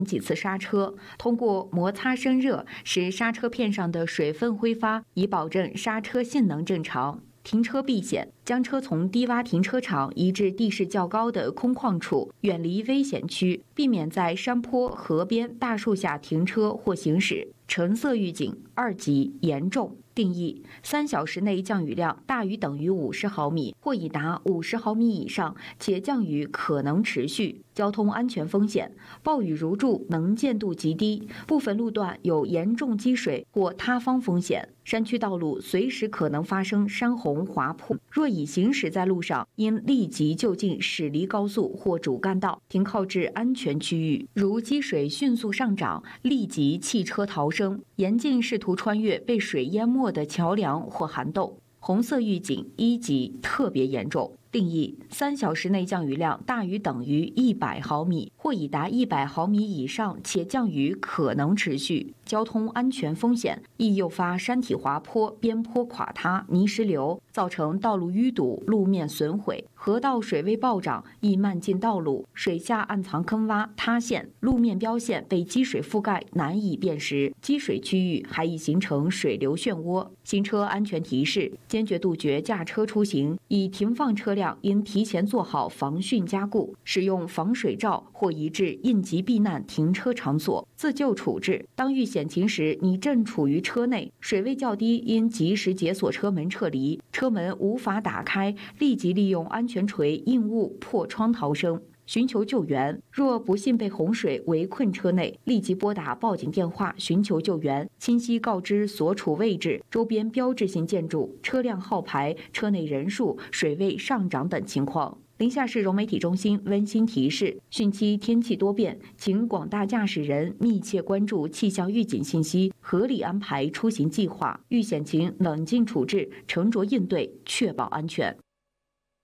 几次刹车，通过摩擦生热使刹车片上的水分挥发，以保证刹车性能正常。停车避险，将车从低洼停车场移至地势较高的空旷处，远离危险区，避免在山坡、河边、大树下停车或行驶。橙色预警2级，严重。定义：3小时内降雨量大于等于50毫米，或已达50毫米以上，且降雨可能持续。交通安全风险：暴雨如注，能见度极低，部分路段有严重积水或塌方风险。山区道路随时可能发生山洪滑坡，若已行驶在路上，应立即就近驶离高速或主干道，停靠至安全区域。如积水迅速上涨，立即弃车逃生，严禁试图穿越被水淹没的桥梁或涵洞。红色预警1级，特别严重。定义：3小时内降雨量大于等于100毫米，或已达100毫米以上，且降雨可能持续。交通安全风险：易诱发山体滑坡、边坡垮塌、泥石流，造成道路淤堵、路面损毁；河道水位暴涨，易漫进道路；水下暗藏坑洼、塌陷；路面标线被积水覆盖，难以辨识；积水区域还易形成水流漩涡。行车安全提示：坚决杜绝驾车出行，已停放车辆应提前做好防汛加固，使用防水罩或移至应急避难停车场所。自救处置：当遇险情时，你正处于车内，水位较低，应及时解锁车门撤离；车门无法打开，立即利用安全锤应物破窗逃生。寻求救援：若不幸被洪水围困车内，立即拨打报警电话寻求救援，清晰告知所处位置、周边标志性建筑、车辆号牌、车内人数、水位上涨等情况。临夏市融媒体中心温馨提示：汛期天气多变，请广大驾驶人密切关注气象预警信息，合理安排出行计划，遇险情冷静处置，沉着应对，确保安全。